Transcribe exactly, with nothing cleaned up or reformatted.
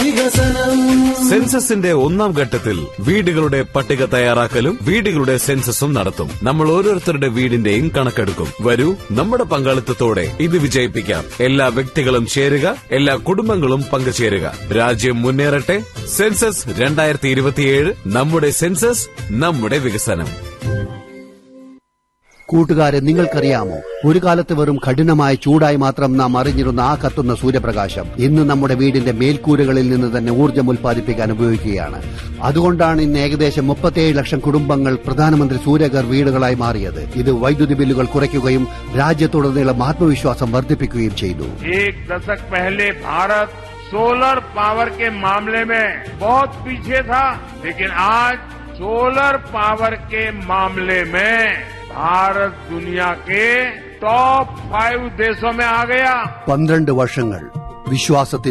സെൻസസിന്റെ ഒന്നാം ഘട്ടത്തിൽ വീടുകളുടെ പട്ടിക തയ്യാറാക്കലും വീടുകളുടെ സെൻസസും നടത്തും. നമ്മൾ ഓരോരുത്തരുടെ വീടിന്റെയും കണക്കെടുക്കും. വരൂ, നമ്മുടെ പങ്കാളിത്തത്തോടെ ഇത് വിജയിപ്പിക്കാം. എല്ലാ വ്യക്തികളും ചേരുക, എല്ലാ കുടുംബങ്ങളും പങ്കുചേരുക. രാജ്യം മുന്നേറട്ടെ. സെൻസസ് രണ്ടായിരത്തി ഇരുപത്തിയേഴ്, നമ്മുടെ സെൻസസ്, നമ്മുടെ വികസനം. കൂട്ടുകാരെ, നിങ്ങൾക്കറിയാമോ, ഒരു കാലത്ത് വെറും കഠിനമായ ചൂടായി മാത്രം നാം അറിഞ്ഞിരുന്ന ആ കത്തുന്ന സൂര്യപ്രകാശം ഇന്ന് നമ്മുടെ വീടിന്റെ മേൽക്കൂരകളിൽ നിന്ന് തന്നെ ഊർജ്ജം ഉൽപ്പാദിപ്പിക്കാൻ ഉപയോഗിക്കുകയാണ്. അതുകൊണ്ടാണ് ഇന്ന് ഏകദേശം മുപ്പത്തിയേഴ് ലക്ഷം കുടുംബങ്ങൾ പ്രധാനമന്ത്രി സൂര്യഘർ വീടുകളായി മാറിയത്. ഇത് വൈദ്യുതി ബില്ലുകൾ കുറയ്ക്കുകയും രാജ്യത്തുടനീളം ആത്മവിശ്വാസം വർദ്ധിപ്പിക്കുകയും ചെയ്തു. एक दशक पहले भारत सोलर पावर के मामले में बहुत पीछे था, लेकिन आज सोलर पावर के मामले में भारत दुनिया के टॉप फाइव देशों में आ गया. പന്ത്രണ്ട് വർഷങ്ങൾ വിശ്വാസത്തിൽ